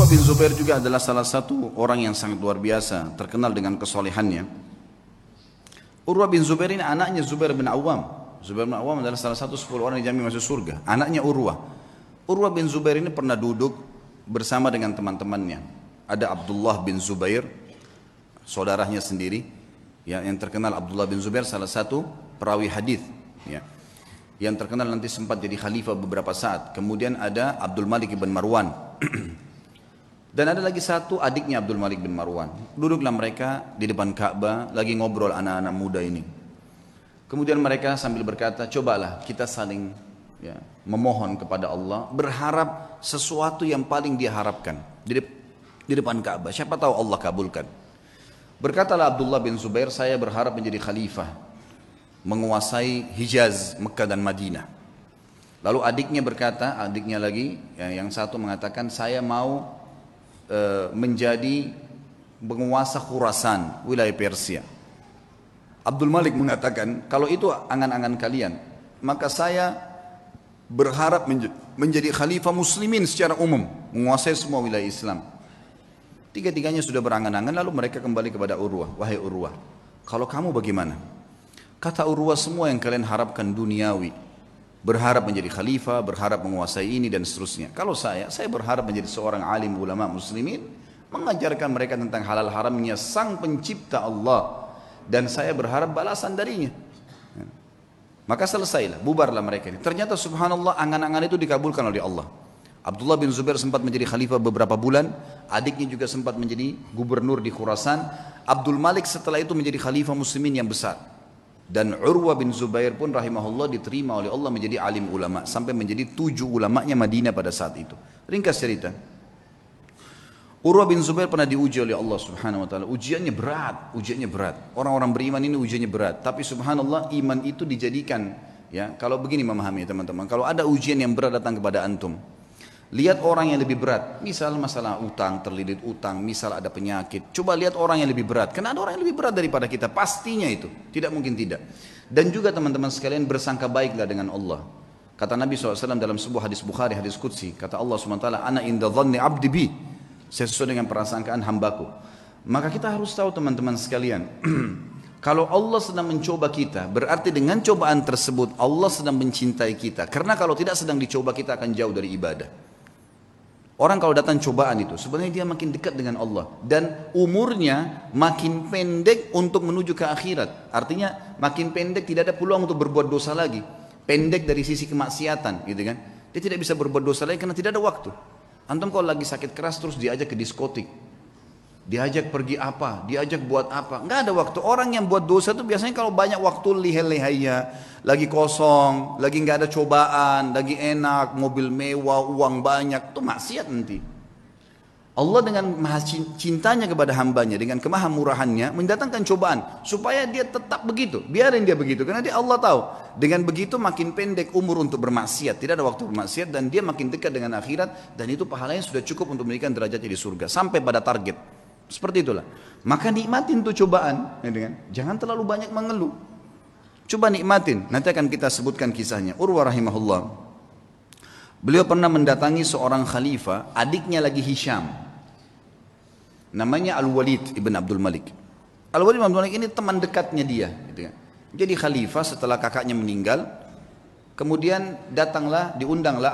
Urwah bin Zubair juga adalah salah satu orang yang sangat luar biasa, terkenal dengan kesolehannya. Urwah bin Zubair ini anaknya Zubair bin Awam. Zubair bin Awam adalah salah satu 10 orang yang dijamin masuk surga. Anaknya Urwah. Urwah bin Zubair ini pernah duduk bersama dengan teman-temannya. Ada Abdullah bin Zubair, saudaranya sendiri, ya, yang terkenal. Abdullah bin Zubair salah satu perawi hadis, ya, yang terkenal nanti sempat jadi khalifah beberapa saat. Kemudian ada Abdul Malik bin Marwan. Dan ada lagi satu adiknya Abdul Malik bin Marwan. Duduklah mereka di depan Ka'bah lagi ngobrol anak-anak muda ini. Kemudian mereka sambil berkata, cobalah kita saling, ya, memohon kepada Allah, berharap sesuatu yang paling dia harapkan di depan Ka'bah. Siapa tahu Allah kabulkan. Berkatalah Abdullah bin Zubair, saya berharap menjadi khalifah, menguasai Hijaz, Mekah dan Madinah. Lalu adiknya berkata, adiknya lagi, yang satu mengatakan, saya mau menjadi penguasa Khurasan, wilayah Persia. Abdul Malik mengatakan, kalau itu angan-angan kalian, maka saya berharap menjadi khalifah muslimin secara umum, menguasai semua wilayah Islam. Tiga-tiganya sudah berangan-angan, lalu mereka kembali kepada Urwah. Wahai Urwah, kalau kamu bagaimana? Kata Urwah, semua yang kalian harapkan duniawi, berharap menjadi khalifah, berharap menguasai ini dan seterusnya. Kalau saya berharap menjadi seorang alim ulama muslimin, mengajarkan mereka tentang halal haramnya sang pencipta Allah, dan saya berharap balasan darinya. Maka selesailah, bubarlah mereka ini. Ternyata subhanallah, angan-angan itu dikabulkan oleh Allah. Abdullah bin Zubair sempat menjadi khalifah beberapa bulan, adiknya juga sempat menjadi gubernur di Khurasan. Abdul Malik setelah itu menjadi khalifah muslimin yang besar. Dan Urwah bin Zubair pun rahimahullah diterima oleh Allah menjadi alim ulama, sampai menjadi 7 ulamanya Madinah pada saat itu. Ringkas cerita, Urwah bin Zubair pernah diuji oleh Allah subhanahu wa ta'ala. Ujiannya berat. Orang-orang beriman ini ujiannya berat. Tapi subhanallah, iman itu dijadikan, ya, kalau begini memahami teman-teman, kalau ada ujian yang berat datang kepada antum, lihat orang yang lebih berat, misal masalah utang, terlilit utang, misal ada penyakit. Coba lihat orang yang lebih berat, karena ada orang yang lebih berat daripada kita, pastinya itu, tidak mungkin tidak. Dan juga teman-teman sekalian, bersangka baiklah dengan Allah. Kata Nabi SAW dalam sebuah hadis Bukhari, hadis Qudsi, kata Allah SWT, ana inda dhanni abdi bi, saya sesuai dengan prasangkaan hambaku. Maka kita harus tahu teman-teman sekalian, kalau Allah sedang mencoba kita, berarti dengan cobaan tersebut Allah sedang mencintai kita. Karena kalau tidak sedang dicoba, kita akan jauh dari ibadah. Orang kalau datang cobaan itu, sebenarnya dia makin dekat dengan Allah. Dan umurnya makin pendek untuk menuju ke akhirat. Artinya makin pendek, tidak ada peluang untuk berbuat dosa lagi. Pendek dari sisi kemaksiatan, gitu kan. Dia tidak bisa berbuat dosa lagi karena tidak ada waktu. Antum kalau lagi sakit keras terus diajak ke diskotik, diajak pergi apa, diajak buat apa, nggak ada waktu. Orang yang buat dosa itu biasanya kalau banyak waktu lihai-lihainya, lagi kosong, lagi nggak ada cobaan, lagi enak, mobil mewah, uang banyak, itu maksiat nanti. Allah dengan maha cintanya kepada hambanya, dengan kemahamurahannya mendatangkan cobaan supaya dia tetap begitu, biarin dia begitu, karena dia Allah tahu dengan begitu makin pendek umur untuk bermaksiat, tidak ada waktu bermaksiat, dan dia makin dekat dengan akhirat, dan itu pahalanya sudah cukup untuk memberikan derajatnya di surga sampai pada target. Seperti itulah. Maka nikmatin tuh cobaan, ya, jangan terlalu banyak mengeluh. Coba nikmatin. Nanti akan kita sebutkan kisahnya. Urwah rahimahullah, beliau pernah mendatangi seorang khalifah, adiknya lagi Hisham, namanya Al-Walid ibn Abdul Malik. Al-Walid ibn Abdul Malik ini teman dekatnya dia, gitu kan. Jadi khalifah setelah kakaknya meninggal, kemudian diundanglah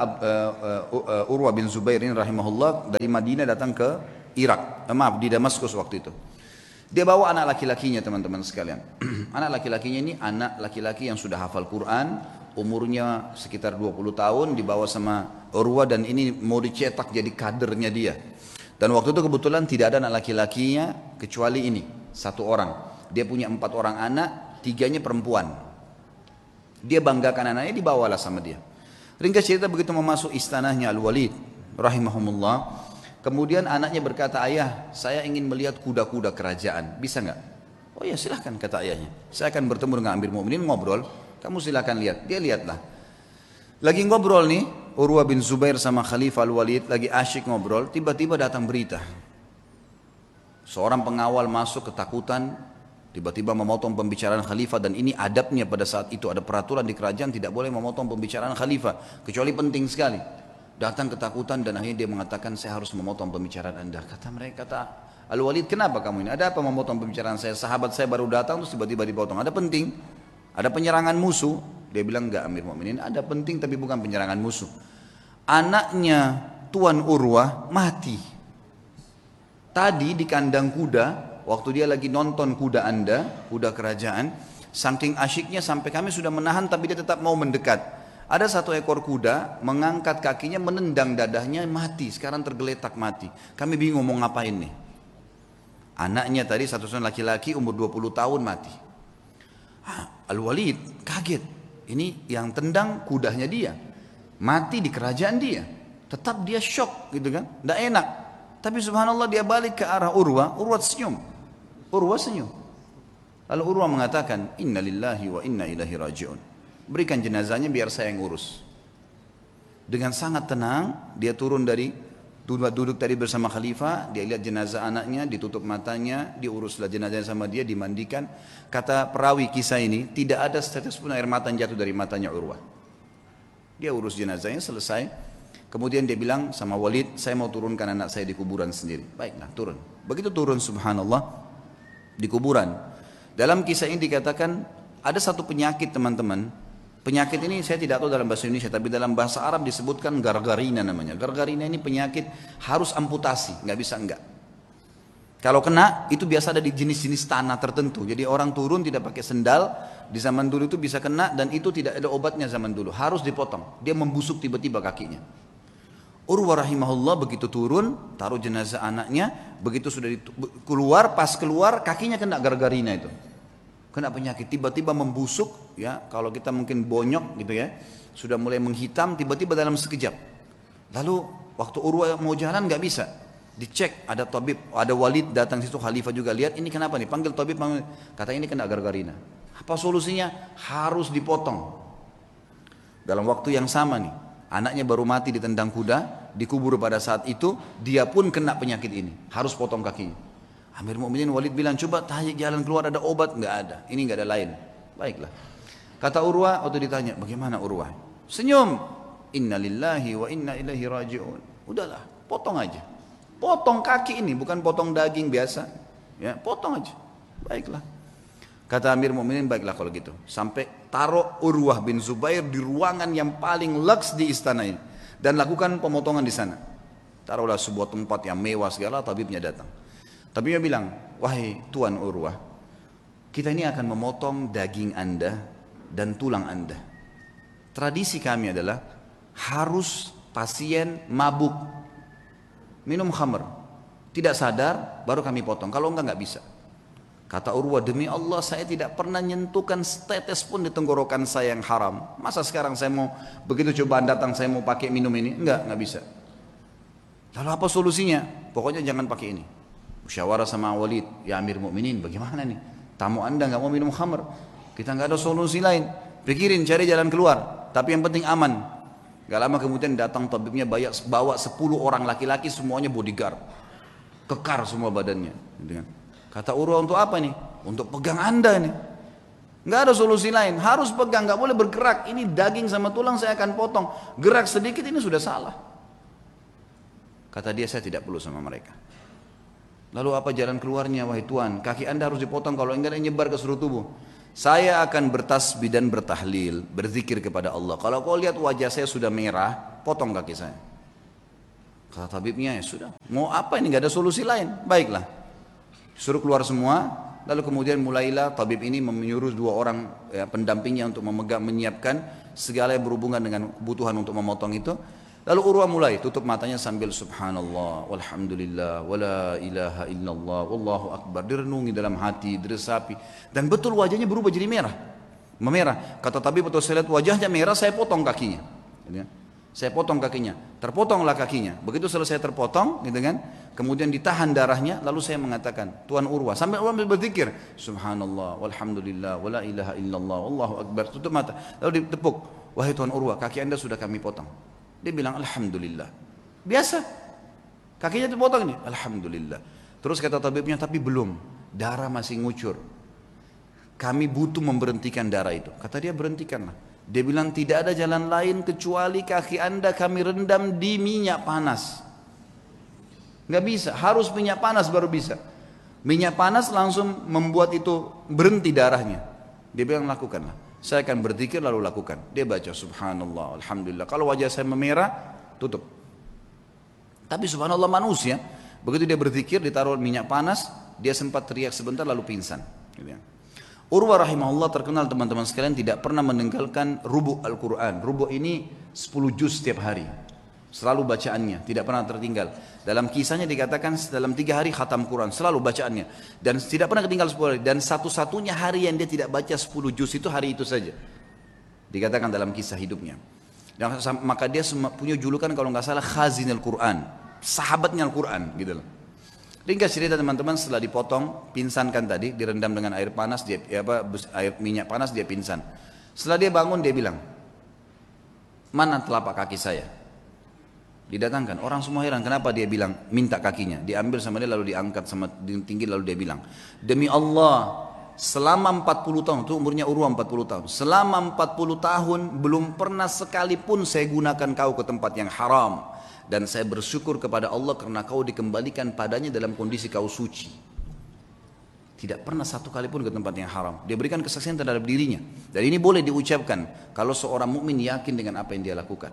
Urwah bin Zubair ini rahimahullah dari Madinah datang ke Irak, di Damaskus waktu itu. Dia bawa anak laki-lakinya teman-teman sekalian. Anak laki-lakinya ini anak laki-laki yang sudah hafal Quran, umurnya sekitar 20 tahun, dibawa sama Urwah, dan ini mau dicetak jadi kadernya dia. Dan waktu itu kebetulan tidak ada anak laki-lakinya kecuali ini, 1 orang. Dia punya 4 orang anak, 3-nya perempuan. Dia banggakan anaknya, dibawalah sama dia. Ringkas cerita, begitu mau masuk istanahnya Al-Walid rahimahumullah, kemudian anaknya berkata, ayah, saya ingin melihat kuda-kuda kerajaan, bisa nggak? Oh ya silahkan, kata ayahnya. Saya akan bertemu dengan Amir Mu'minin, ngobrol, kamu silahkan lihat. Dia lihatlah. Lagi ngobrol nih, Urwah bin Zubair sama Khalifah Al-Walid lagi asyik ngobrol, tiba-tiba datang berita. Seorang pengawal masuk ketakutan, tiba-tiba memotong pembicaraan Khalifah, dan ini adabnya pada saat itu, ada peraturan di kerajaan tidak boleh memotong pembicaraan Khalifah, kecuali penting sekali. Datang ketakutan dan akhirnya dia mengatakan, saya harus memotong pembicaraan Anda. Kata mereka, kata Al-Walid, kenapa kamu ini? Ada apa memotong pembicaraan saya? Sahabat saya baru datang terus tiba-tiba dipotong. Ada penting? Ada penyerangan musuh? Dia bilang, enggak Amir Mu'minin, ada penting tapi bukan penyerangan musuh. Anaknya Tuan Urwah mati. Tadi di kandang kuda, waktu dia lagi nonton kuda Anda, kuda kerajaan, saking asyiknya sampai kami sudah menahan tapi dia tetap mau mendekat. Ada satu ekor kuda mengangkat kakinya, menendang dadahnya, mati. Sekarang tergeletak mati. Kami bingung mau ngapain nih. Anaknya tadi satu-satunya laki-laki umur 20 tahun mati. Al-Walid kaget. Ini yang tendang kudanya dia. Mati di kerajaan dia. Tetap dia shock gitu kan. Tidak enak. Tapi subhanallah dia balik ke arah Urwah. Urwah senyum. Urwah senyum. Lalu Urwah mengatakan, Inna lillahi wa inna ilahi raji'un. Berikan jenazahnya biar saya yang urus. Dengan sangat tenang dia turun dari duduk tadi bersama khalifah, dia lihat jenazah anaknya, ditutup matanya, diuruslah jenazahnya sama dia, dimandikan. Kata perawi kisah ini, tidak ada setetes pun air mata yang jatuh dari matanya Urwah. Dia urus jenazahnya selesai. Kemudian dia bilang sama Walid, saya mau turunkan anak saya di kuburan sendiri. Baiklah, turun. Begitu turun subhanallah di kuburan. Dalam kisah ini dikatakan ada satu penyakit teman-teman. Penyakit ini saya tidak tahu dalam bahasa Indonesia, tapi dalam bahasa Arab disebutkan gargarina namanya. Gargarina ini penyakit harus amputasi, nggak bisa enggak. Kalau kena itu biasa ada di jenis-jenis tanah tertentu. Jadi orang turun tidak pakai sendal, di zaman dulu itu bisa kena dan itu tidak ada obatnya zaman dulu. Harus dipotong, dia membusuk tiba-tiba kakinya. Urwah rahimahullah begitu turun, taruh jenazah anaknya, begitu sudah keluar, pas keluar kakinya kena gargarina itu. Kena penyakit, tiba-tiba membusuk, ya kalau kita mungkin bonyok gitu ya, sudah mulai menghitam, tiba-tiba dalam sekejap. Lalu waktu Urwah mau jalan nggak bisa, dicek ada tabib, ada Walid datang situ, khalifah juga lihat ini kenapa nih, panggil tabib, kata ini kena gargarina. Apa solusinya? Harus dipotong. Dalam waktu yang sama nih, anaknya baru mati ditendang kuda, dikubur pada saat itu, dia pun kena penyakit ini, harus potong kakinya. Amir Mu'minin Walid bilang, coba tanya jalan keluar ada obat? Enggak ada, ini enggak ada lain. Baiklah. Kata Urwah, waktu ditanya, bagaimana Urwah? Senyum. Inna lillahi wa inna ilaihi raji'un. Udahlah, potong aja. Potong kaki ini, bukan potong daging biasa. Ya, potong aja. Baiklah. Kata Amir Mu'minin, baiklah kalau gitu. Sampai taruh Urwah bin Zubair di ruangan yang paling leks di istana ini. Dan lakukan pemotongan di sana. Taruhlah sebuah tempat yang mewah segala, tabibnya datang. Tapi dia bilang, wahai Tuan Urwah, kita ini akan memotong daging Anda dan tulang Anda. Tradisi kami adalah harus pasien mabuk, minum khamr, tidak sadar, baru kami potong. Kalau enggak bisa. Kata Urwah, demi Allah saya tidak pernah nyentuhkan setetes pun di tenggorokan saya yang haram. Masa sekarang saya mau, begitu cobaan datang saya mau pakai minum ini? Enggak bisa. Lalu apa solusinya? Pokoknya jangan pakai ini. Musyawarah sama Walid, ya Amir Mu'minin, bagaimana nih? Tamu Anda nggak mau minum khamr, kita nggak ada solusi lain. Pikirin cari jalan keluar, tapi yang penting aman. Gak lama kemudian datang tabibnya bawa 10 orang laki-laki semuanya bodyguard, kekar semua badannya. Kata Urwah, untuk apa nih? Untuk pegang Anda nih. Nggak ada solusi lain, harus pegang, nggak boleh bergerak. Ini daging sama tulang saya akan potong. Gerak sedikit ini sudah salah. Kata dia, saya tidak perlu sama mereka. Lalu apa jalan keluarnya, wahai Tuan? Kaki Anda harus dipotong, kalau enggak nyebar ke seluruh tubuh. Saya akan bertasbih dan bertahlil, berzikir kepada Allah. Kalau kau lihat wajah saya sudah merah, potong kaki saya. Kata tabibnya, ya sudah. Mau apa ini, enggak ada solusi lain. Baiklah. Suruh keluar semua, lalu kemudian mulailah tabib ini menyuruh 2 orang ya, pendampingnya untuk menyiapkan segala yang berhubungan dengan kebutuhan untuk memotong itu. Lalu Urwah mulai tutup matanya sambil subhanallah, walhamdulillah, wala ilaha illallah, wallahu akbar. Direnungi dalam hati, diresapi. Dan betul wajahnya berubah jadi merah. Memerah. Kata tabib, betul saya lihat wajahnya merah, saya potong kakinya. Saya potong kakinya. Terpotonglah kakinya. Begitu selesai terpotong, gitu kan? Kemudian ditahan darahnya, lalu saya mengatakan, Tuan Urwah, sambil Urwah berzikir, subhanallah, walhamdulillah, wala ilaha illallah, wallahu akbar. Tutup mata. Lalu ditepuk, wahai Tuan Urwah, kaki Anda sudah kami potong. Dia bilang alhamdulillah. Biasa. Kakinya dipotong nih, alhamdulillah. Terus kata tabibnya, tapi belum. Darah masih ngucur. Kami butuh memberhentikan darah itu. Kata dia, berhentikanlah. Dia bilang tidak ada jalan lain kecuali kaki anda kami rendam di minyak panas. Nggak bisa, harus minyak panas baru bisa. Minyak panas langsung membuat itu berhenti darahnya. Dia bilang lakukanlah. Saya akan berzikir lalu lakukan. Dia baca subhanallah, alhamdulillah. Kalau wajah saya memerah, tutup. Tapi subhanallah manusia, begitu dia berzikir ditaruh minyak panas, dia sempat teriak sebentar lalu pingsan. Urwah rahimahullah terkenal teman-teman sekalian tidak pernah meninggalkan rubu' Al-Quran. Rubu' ini 10 juz setiap hari. Selalu bacaannya, tidak pernah tertinggal. Dalam kisahnya dikatakan dalam 3 hari khatam Quran, selalu bacaannya. Dan tidak pernah ketinggal 10 hari. Dan satu-satunya hari yang dia tidak baca 10 juz itu hari itu saja. Dikatakan dalam kisah hidupnya. Dan maka dia punya julukan kalau nggak salah Khazinul Quran. Sahabatnya Al-Quran gitu loh. Ringkas cerita teman-teman, setelah dipotong, pinsankan tadi, direndam dengan air panas, air minyak panas, dia pingsan. Setelah dia bangun, dia bilang, mana telapak kaki saya? Didatangkan, orang semua heran, kenapa dia bilang, minta kakinya. Diambil sama dia, lalu diangkat sama tinggi, lalu dia bilang, demi Allah, selama 40 tahun, itu umurnya Urwah 40 tahun, selama 40 tahun, belum pernah sekalipun saya gunakan kau ke tempat yang haram. Dan saya bersyukur kepada Allah karena kau dikembalikan padanya dalam kondisi kau suci. Tidak pernah satu kali pun ke tempat yang haram. Dia berikan kesaksian terhadap dirinya. Dan ini boleh diucapkan kalau seorang mukmin yakin dengan apa yang dia lakukan.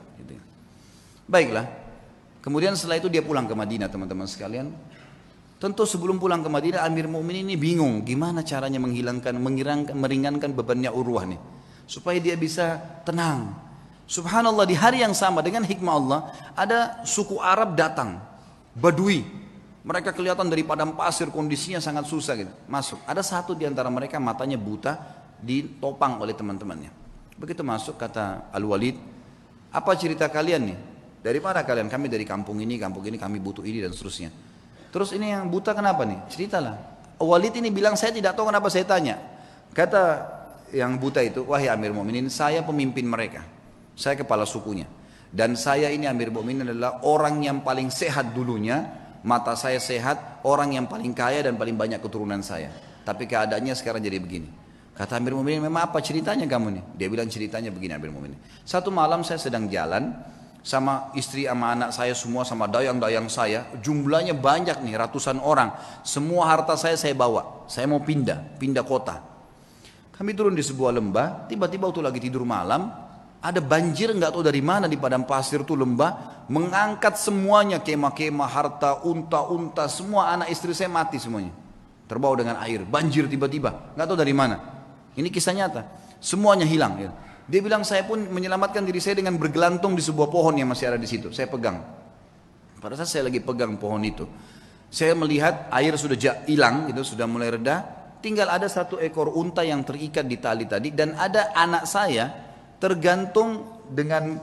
Baiklah. Kemudian setelah itu dia pulang ke Madinah teman-teman sekalian. Tentu sebelum pulang ke Madinah Amir Mu'minin ini bingung gimana caranya meringankan bebannya Urwah nih. Supaya dia bisa tenang. Subhanallah di hari yang sama dengan hikmah Allah ada suku Arab datang, Badui. Mereka kelihatan dari padang pasir kondisinya sangat susah gitu. Masuk. Ada satu di antara mereka matanya buta ditopang oleh teman-temannya. Begitu masuk kata Al-Walid, apa cerita kalian nih? Dari mana kalian? Kami dari kampung ini kami butuh ini dan seterusnya. Terus ini yang buta kenapa nih? Ceritalah. Walid ini bilang saya tidak tahu kenapa saya tanya. Kata yang buta itu, wahai Amir Mu'minin, saya pemimpin mereka. Saya kepala sukunya. Dan saya ini Amir Mu'minin adalah orang yang paling sehat dulunya. Mata saya sehat, orang yang paling kaya dan paling banyak keturunan saya. Tapi keadaannya sekarang jadi begini. Kata Amir Mu'minin, memang apa ceritanya kamu nih? Dia bilang ceritanya begini Amir Mu'minin. Satu malam saya sedang jalan sama istri sama anak saya semua sama dayang-dayang saya. Jumlahnya banyak nih, ratusan orang. Semua harta saya bawa. Saya mau pindah kota. Kami turun di sebuah lembah, tiba-tiba waktu lagi tidur malam, ada banjir nggak tahu dari mana di padang pasir tuh lembah mengangkat semuanya kemah-kemah harta unta-unta semua anak istri saya mati semuanya terbawa dengan air banjir tiba-tiba nggak tahu dari mana ini kisah nyata semuanya hilang ya. Dia bilang saya pun menyelamatkan diri saya dengan bergelantung di sebuah pohon yang masih ada di situ saya pegang pada saat saya lagi pegang pohon itu saya melihat air sudah hilang gitu sudah mulai reda tinggal ada satu ekor unta yang terikat di tali tadi dan ada anak saya tergantung dengan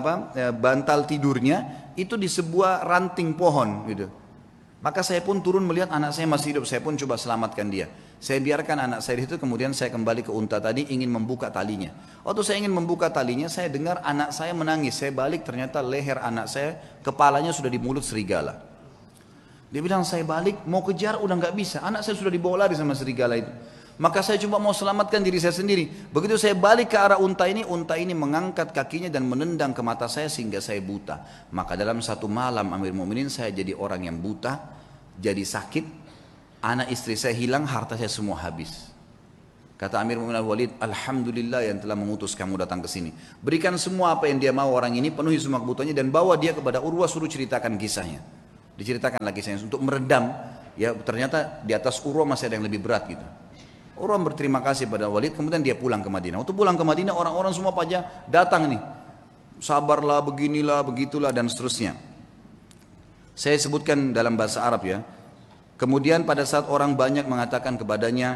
bantal tidurnya itu di sebuah ranting pohon gitu. Maka saya pun turun melihat anak saya masih hidup, saya pun coba selamatkan dia. Saya biarkan anak saya itu kemudian saya kembali ke unta tadi ingin membuka talinya. Waktu saya ingin membuka talinya saya dengar anak saya menangis. Saya balik ternyata leher anak saya kepalanya sudah di mulut serigala. Dia bilang saya balik mau kejar udah nggak bisa. Anak saya sudah dibawa lari sama serigala itu. Maka saya cuma mau selamatkan diri saya sendiri. Begitu saya balik ke arah unta ini mengangkat kakinya dan menendang ke mata saya sehingga saya buta. Maka dalam satu malam Amir Mu'minin saya jadi orang yang buta, jadi sakit, anak istri saya hilang, harta saya semua habis. Kata Amir Mu'minin Al-Walid, alhamdulillah yang telah mengutus kamu datang ke sini. Berikan semua apa yang dia mau orang ini, penuhi semua kebutuhannya dan bawa dia kepada Urwah suruh ceritakan kisahnya. Diceritakan lagi kisahnya untuk meredam. Ya ternyata di atas Urwah masih ada yang lebih berat gitu. Orang berterima kasih pada Walid, kemudian dia pulang ke Madinah. Waktu pulang ke Madinah, orang-orang semua pada datang nih. Sabarlah, beginilah, begitulah, dan seterusnya. Saya sebutkan dalam bahasa Arab ya. Kemudian pada saat orang banyak mengatakan kepadanya,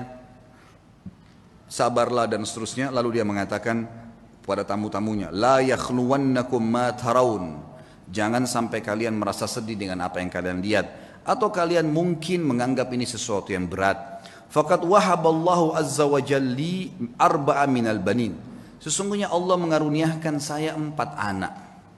sabarlah dan seterusnya, lalu dia mengatakan pada tamu-tamunya, la yakhluwannakum ma tarawun. Jangan sampai kalian merasa sedih dengan apa yang kalian lihat. Atau kalian mungkin menganggap ini sesuatu yang berat. Faqad wahaballahu azza wa jalli arba'a minal banin. Sesungguhnya Allah mengaruniakan saya 4 anak.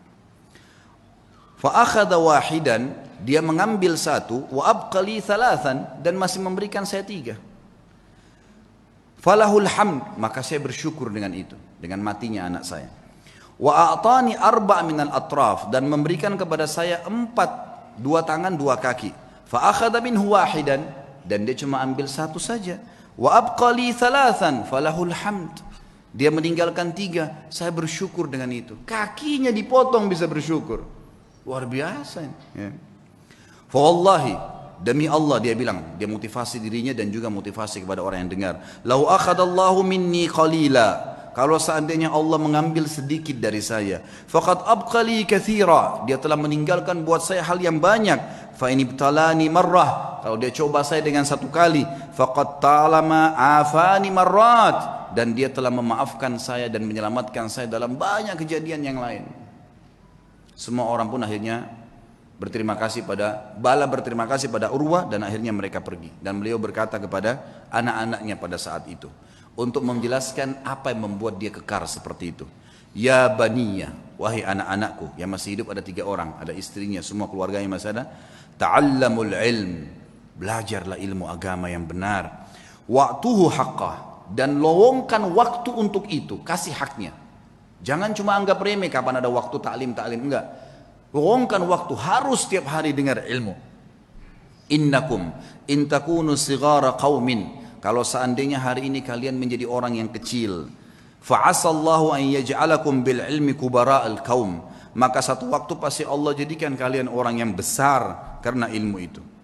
Fa akhadha wahidan, dia mengambil 1, wa abqali 3 dan masih memberikan saya 3. Falahul hamd, maka saya bersyukur dengan itu. dengan matinya anak saya. Wa a'tani arba' minal atraf, dan memberikan kepada saya 4, 2 tangan 2 kaki. Fa akhadha minhu wahidan, dan dia cuma ambil 1 saja. Wa abqali 3 falahul hamd, dia meninggalkan 3, saya bersyukur dengan itu. Kakinya dipotong bisa bersyukur, luar biasa ya. Fa wallahi, demi Allah, dia bilang, dia motivasi dirinya dan juga motivasi kepada orang yang dengar. Lau akhadallahu minni qalila, kalau seandainya Allah mengambil sedikit dari saya, faqad abqali katsira, dia telah meninggalkan buat saya hal yang banyak. Fa in ibtalani marrah, kalau dia coba saya dengan 1 kali, faqad talama afani marrat, dan dia telah memaafkan saya dan menyelamatkan saya dalam banyak kejadian yang lain. Semua orang pun akhirnya berterima kasih pada Urwah, dan akhirnya mereka pergi. Dan beliau berkata kepada anak-anaknya pada saat itu untuk menjelaskan apa yang membuat dia kekar seperti itu. Ya baniya, wahai anak-anakku, yang masih hidup ada 3 orang, ada istrinya, semua keluarganya masih ada. Ta'allamul ilm, belajarlah ilmu agama yang benar. Wa'tuhu haqqah, dan lowongkan waktu untuk itu, kasih haknya. Jangan cuma anggap remeh kapan ada waktu taklim, enggak. Lowongkan waktu, harus setiap hari dengar ilmu. Innakum in takunu sighara qaumin, kalau seandainya hari ini kalian menjadi orang yang kecil, fa'asallahu an yaj'alakum bil ilmi kubara'al qaum, maka satu waktu pasti Allah jadikan kalian orang yang besar karena ilmu itu.